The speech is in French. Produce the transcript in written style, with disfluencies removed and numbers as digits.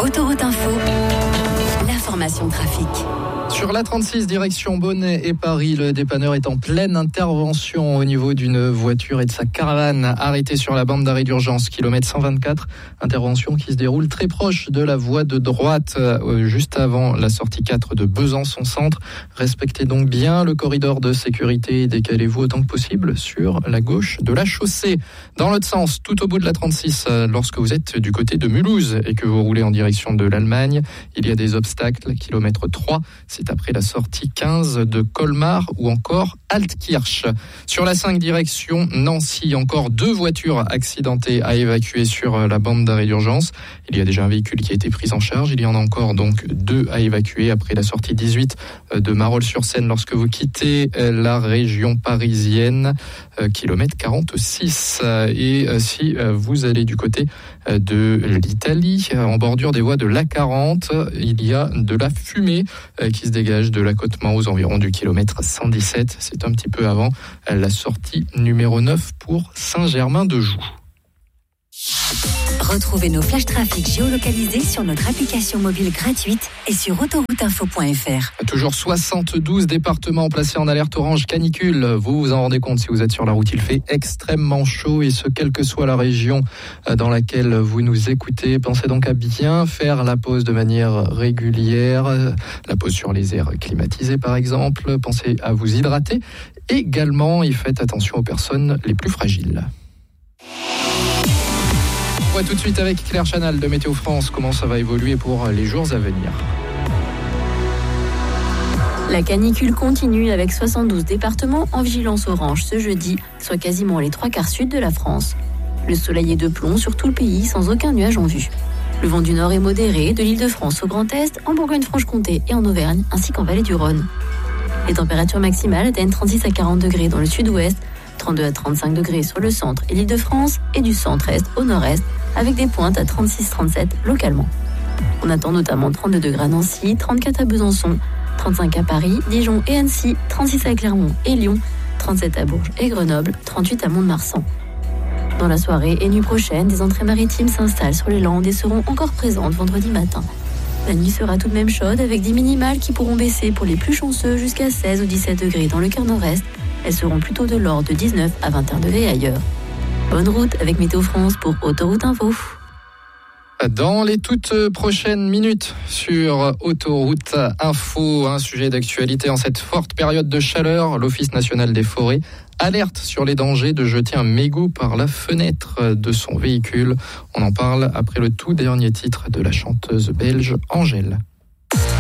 Autoroute Info, l'information trafic. Sur l'A36, direction Bonnet et Paris, le dépanneur est en pleine intervention au niveau d'une voiture et de sa caravane arrêtée sur la bande d'arrêt d'urgence, kilomètre 124. Intervention qui se déroule très proche de la voie de droite, juste avant la sortie 4 de Besançon Centre. Respectez donc bien le corridor de sécurité et décalez-vous autant que possible sur la gauche de la chaussée. Dans l'autre sens, tout au bout de l'A36, lorsque vous êtes du côté de Mulhouse et que vous roulez en direction de l'Allemagne, il y a des obstacles, kilomètre 3. C'est après la sortie 15 de Colmar ou encore Altkirch. Sur la 5 direction Nancy, encore 2 voitures accidentées à évacuer sur la bande d'arrêt d'urgence. Il y a déjà un véhicule qui a été pris en charge. Il y en a encore donc 2 à évacuer après la sortie 18 de Marolles-sur-Seine lorsque vous quittez la région parisienne, kilomètre 46. Et si vous allez du côté de l'Italie, en bordure des voies de l'A40, il y a de la fumée qui se dégage de l'accotement aux environs du kilomètre 117. C'est un petit peu avant la sortie numéro 9 pour Saint-Germain-de-Joux. Retrouvez nos flashs trafic géolocalisés sur notre application mobile gratuite et sur autorouteinfo.fr. Toujours 72 départements placés en alerte orange canicule. Vous vous en rendez compte si vous êtes sur la route. Il fait extrêmement chaud et ce, quelle que soit la région dans laquelle vous nous écoutez. Pensez donc à bien faire la pause de manière régulière. La pause sur les aires climatisées par exemple. Pensez à vous hydrater également et faites attention aux personnes les plus fragiles. On voit tout de suite avec Claire Chanal de Météo France comment ça va évoluer pour les jours à venir. La canicule continue avec 72 départements en vigilance orange ce jeudi, soit quasiment les 3/4 sud de la France. Le soleil est de plomb sur tout le pays sans aucun nuage en vue. Le vent du nord est modéré de l'Île-de-France au Grand Est, en Bourgogne-Franche-Comté et en Auvergne, ainsi qu'en vallée du Rhône. Les températures maximales atteignent 36 à 40 degrés dans le sud-ouest, 32 à 35 degrés sur le centre et l'Île-de-France et du centre-est au nord-est, avec des pointes à 36-37 localement. On attend notamment 32 degrés à Nancy, 34 à Besançon, 35 à Paris, Dijon et Annecy, 36 à Clermont et Lyon, 37 à Bourges et Grenoble, 38 à Mont-de-Marsan. Dans la soirée et nuit prochaine, des entrées maritimes s'installent sur les Landes et seront encore présentes vendredi matin. La nuit sera tout de même chaude avec des minimales qui pourront baisser pour les plus chanceux jusqu'à 16 ou 17 degrés dans le quart nord-est. Elles seront plutôt de l'ordre de 19 à 21 degrés ailleurs. Bonne route avec Météo France pour Autoroute Info. Dans les toutes prochaines minutes sur Autoroute Info, un sujet d'actualité en cette forte période de chaleur, l'Office national des forêts alerte sur les dangers de jeter un mégot par la fenêtre de son véhicule. On en parle après le tout dernier titre de la chanteuse belge Angèle.